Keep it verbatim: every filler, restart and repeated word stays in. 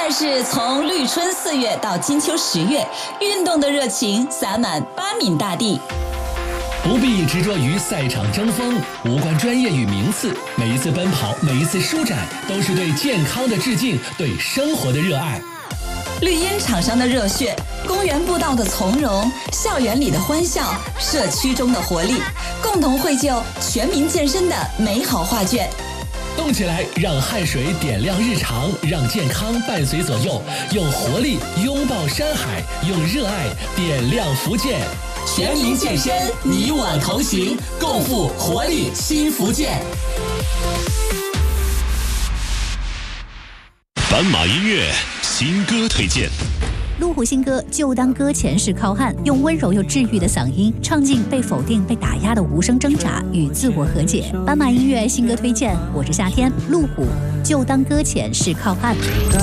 赛事从绿春四月到金秋十月，运动的热情洒满八闽大地。 不必执着于赛场争锋，无关专业与名次，每一次奔跑，每一次舒展，都是对健康的致敬，对生活的热爱。 绿茵场上的热血，公园步道的从容，校园里的欢笑，社区中的活力，共同绘就全民健身的美好画卷。 动起来，让汗水点亮日常，让健康伴随左右，用活力拥抱山海，用热爱点亮福建。 全民健身，你我同行，共赴活力新福建。 斑马音乐新歌推荐。 路虎新歌就当搁浅是靠岸，用温柔又治愈的嗓音，唱尽被否定、被打压的无声挣扎与自我和解。斑马音乐新歌推荐，我是夏天，路虎就当搁浅是靠岸。